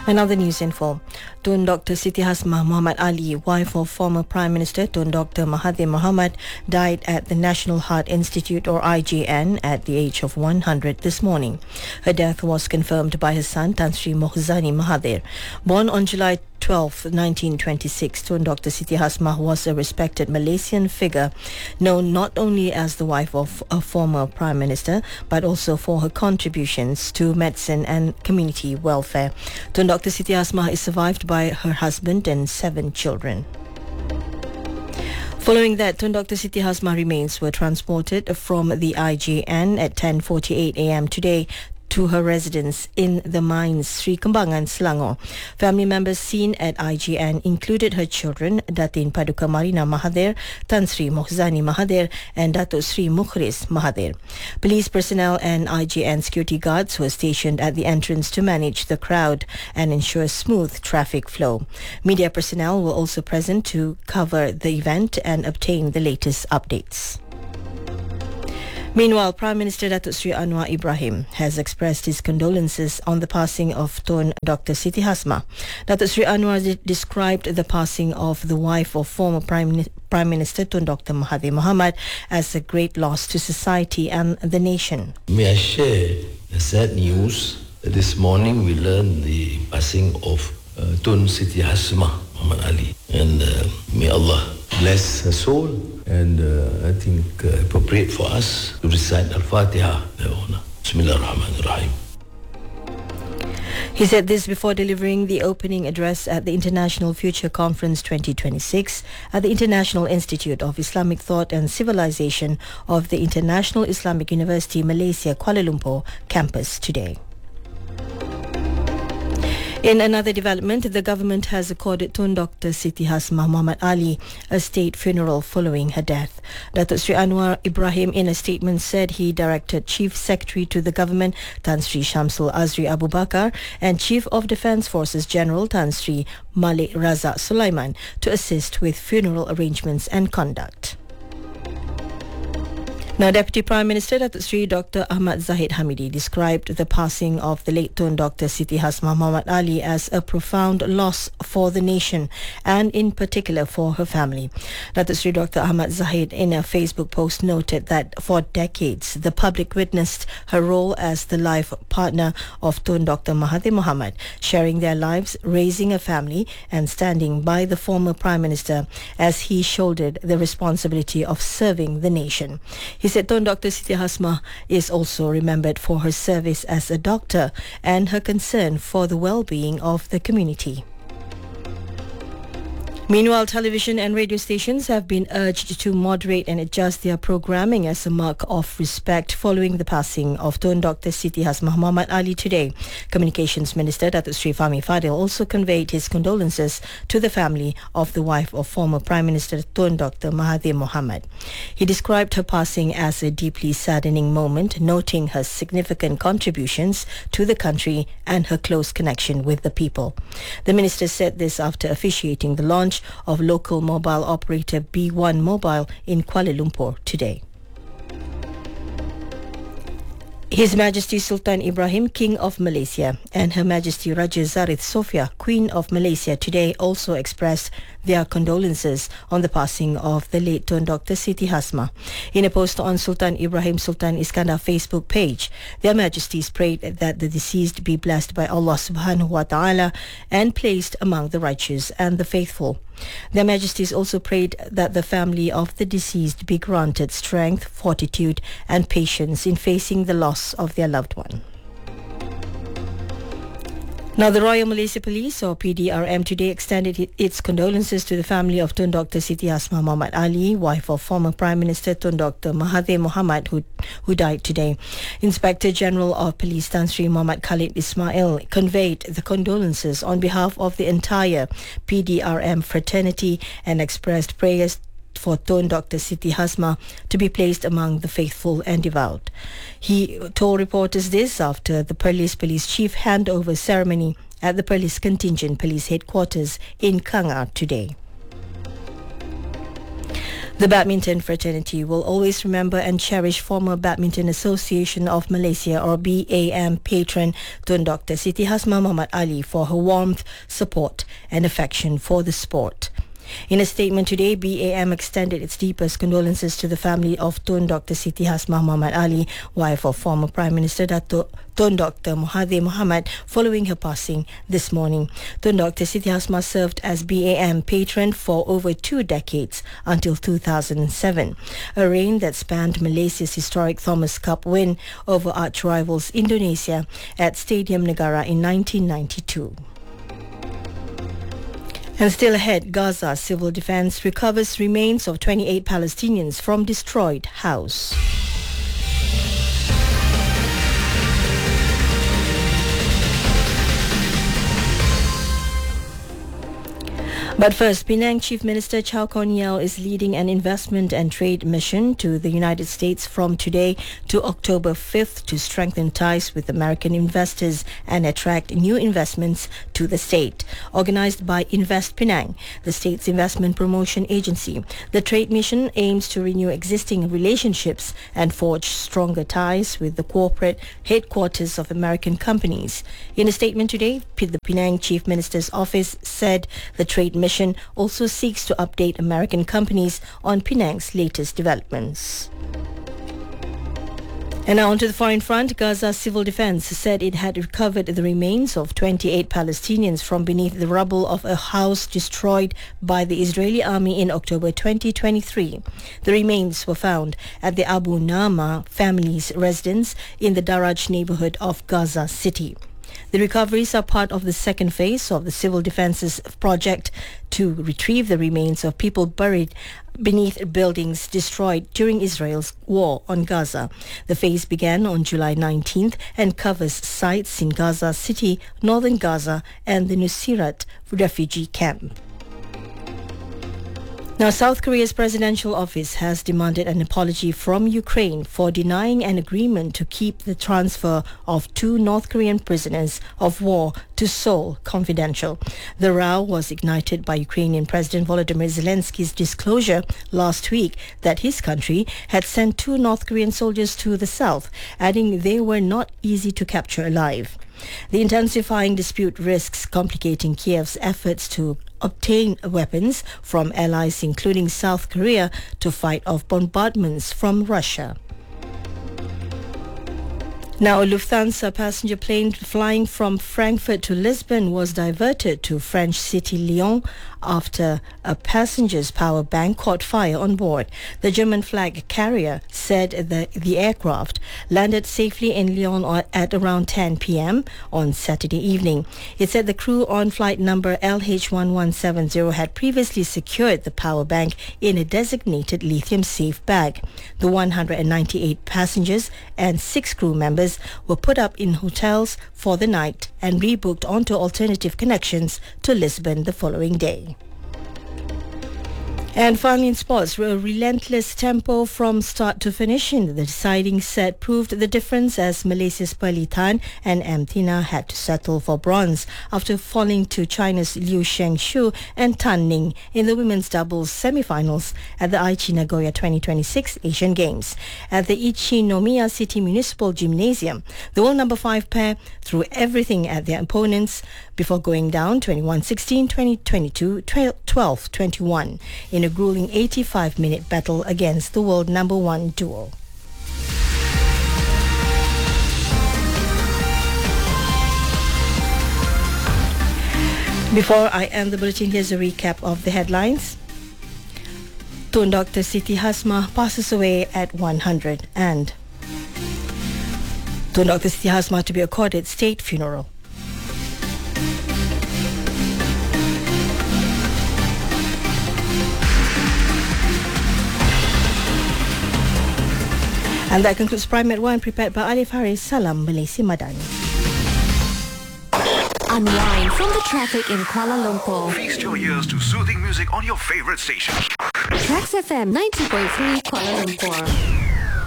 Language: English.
Another news info. Tun Dr. Siti Hasmah Muhammad Ali, wife of former Prime Minister Tun Dr. Mahathir Mohamad, died at the National Heart Institute or IGN at the age of 100 this morning. Her death was confirmed by her son Tan Sri Mohzani Mahathir. Born on July 12, 1926, Tun Dr. Siti Hasmah was a respected Malaysian figure, known not only as the wife of a former Prime Minister, but also for her contributions to medicine and community welfare. Tun Dr. Siti Hasmah is survived by her husband and 7 children. Following that, Tun Dr. Siti Hasmah remains were transported from the IGN at 10:48 a.m. today to her residence in the mines, Sri Kembangan, Selangor. Family members seen at IGN included her children, Datin Paduka Marina Mahathir, Tan Sri Mohzani Mahathir, and Datuk Sri Mukhris Mahathir. Police personnel and IGN security guards were stationed at the entrance to manage the crowd and ensure smooth traffic flow. Media personnel were also present to cover the event and obtain the latest updates. Meanwhile, Prime Minister Datuk Sri Anwar Ibrahim has expressed his condolences on the passing of Tun Dr. Siti Hasmah. Datuk Sri Anwar described the passing of the wife of former Prime Minister Tun Dr. Mahathir Mohamad as a great loss to society and the nation. May I share the sad news? This morning we learned the passing of Tun Siti Hasmah Muhammad Ali, and may Allah bless her soul, and I think appropriate for us to recite Al-Fatiha. Bismillahirrahmanirrahim. He said this before delivering the opening address at the International Future Conference 2026 at the International Institute of Islamic Thought and Civilization of the International Islamic University Malaysia Kuala Lumpur campus today. In another development, the government has accorded Tun Dr. Siti Hasmah Muhammad Ali a state funeral following her death. Datuk Sri Anwar Ibrahim in a statement said he directed Chief Secretary to the government Tan Sri Shamsul Azri Abu Bakar and Chief of Defence Forces General Tan Sri Malik Razak Sulaiman to assist with funeral arrangements and conduct. Now, Deputy Prime Minister Datuk Sri Dr. Ahmad Zahid Hamidi described the passing of the late Tun Dr. Siti Hasmah Muhammad Ali as a profound loss for the nation and in particular for her family. Datuk Sri Dr. Ahmad Zahid in a Facebook post noted that for decades the public witnessed her role as the life partner of Tun Dr. Mahathir Mohamad, sharing their lives, raising a family and standing by the former Prime Minister as he shouldered the responsibility of serving the nation. He said Tun Dr. Siti Hasmah is also remembered for her service as a doctor and her concern for the well-being of the community. Meanwhile, television and radio stations have been urged to moderate and adjust their programming as a mark of respect following the passing of Tun Dr. Siti Hasmah Muhammad Ali today. Communications Minister Datuk Sri Fahmi Fadil also conveyed his condolences to the family of the wife of former Prime Minister Tun Dr. Mahathir Mohamad. He described her passing as a deeply saddening moment, noting her significant contributions to the country and her close connection with the people. The minister said this after officiating the launch of local mobile operator B1 Mobile in Kuala Lumpur today. His Majesty Sultan Ibrahim, King of Malaysia, and Her Majesty Raja Zarith Sofia, Queen of Malaysia, today also expressed their condolences on the passing of the late Tun Dr. Siti Hasmah. In a post on Sultan Ibrahim Sultan Iskandar Facebook page, Their Majesties prayed that the deceased be blessed by Allah subhanahu wa ta'ala and placed among the righteous and the faithful. Their Majesties also prayed that the family of the deceased be granted strength, fortitude and patience in facing the loss of their loved one. Now, the Royal Malaysia Police, or PDRM, today extended its condolences to the family of Tun Dr. Siti Hasmah Muhammad Ali, wife of former Prime Minister Tun Dr. Mahathir Mohamad, who died today. Inspector General of Police Tan Sri Muhammad Khalid Ismail conveyed the condolences on behalf of the entire PDRM fraternity and expressed prayers for Tun Dr. Siti Hasmah to be placed among the faithful and devout. He told reporters this after the Perlis Police Chief handover ceremony at the Perlis Contingent Police Headquarters in Kangar today. The Badminton Fraternity will always remember and cherish former Badminton Association of Malaysia or BAM patron Tun Dr. Siti Hasmah Muhammad Ali for her warmth, support and affection for the sport. In a statement today, BAM extended its deepest condolences to the family of Tun Dr. Siti Hasmah Muhammad Ali, wife of former Prime Minister Tun Dr. Mahathir Mohamad, following her passing this morning. Tun Dr. Siti Hasmah served as BAM patron for over 2 decades until 2007, a reign that spanned Malaysia's historic Thomas Cup win over arch rivals Indonesia at Stadium Negara in 1992. And still ahead, Gaza Civil Defense recovers remains of 28 Palestinians from destroyed house. But first, Penang Chief Minister Chow Kon Yeow is leading an investment and trade mission to the United States from today to October 5th to strengthen ties with American investors and attract new investments to the state. Organized by Invest Penang, the state's investment promotion agency, the trade mission aims to renew existing relationships and forge stronger ties with the corporate headquarters of American companies. In a statement today, the Penang Chief Minister's office said the trade mission also seeks to update American companies on Penang's latest developments. And now on to the foreign front. Gaza Civil Defense said it had recovered the remains of 28 Palestinians from beneath the rubble of a house destroyed by the Israeli army in October 2023. The remains were found at the Abu Nama family's residence in the Daraj neighborhood of Gaza City. The recoveries are part of the second phase of the Civil Defence's project to retrieve the remains of people buried beneath buildings destroyed during Israel's war on Gaza. The phase began on July 19th and covers sites in Gaza City, northern Gaza, and the Nuseirat refugee camp. Now, South Korea's presidential office has demanded an apology from Ukraine for denying an agreement to keep the transfer of 2 North Korean prisoners of war to Seoul confidential. The row was ignited by Ukrainian President Volodymyr Zelensky's disclosure last week that his country had sent 2 North Korean soldiers to the south, adding they were not easy to capture alive. The intensifying dispute risks complicating Kiev's efforts to obtain weapons from allies including South Korea to fight off bombardments from Russia. Now, a Lufthansa passenger plane flying from Frankfurt to Lisbon was diverted to French city Lyon after a passenger's power bank caught fire on board. The German flag carrier said the aircraft landed safely in Lyon at around 10 p.m. on Saturday evening. It said the crew on flight number LH1170 had previously secured the power bank in a designated lithium-safe bag. The 198 passengers and 6 crew members were put up in hotels for the night and rebooked onto alternative connections to Lisbon the following day. And finally in sports, a relentless tempo from start to finish in the deciding set proved the difference as Malaysia's Pearly Tan and Amthina had to settle for bronze after falling to China's Liu Shengshu and Tan Ning in the women's doubles semi-finals at the Aichi Nagoya 2026 Asian Games. At the Ichinomiya City Municipal Gymnasium, the world number 5 pair threw everything at their opponents before going down 21-16, 20-22, 12-21 in a grueling 85-minute battle against the world number 1 duo. Before I end the bulletin, here's a recap of the headlines. Tun Dr. Siti Hasmah passes away at 100 and Tun Dr. Siti Hasmah to be accorded state funeral. And that concludes Prime at 1, prepared by Alif Haris. Salam Malaysia Madani. Unwind from the traffic in Kuala Lumpur. Feast your ears to soothing music on your favorite station. Trax FM 90.3 Kuala Lumpur.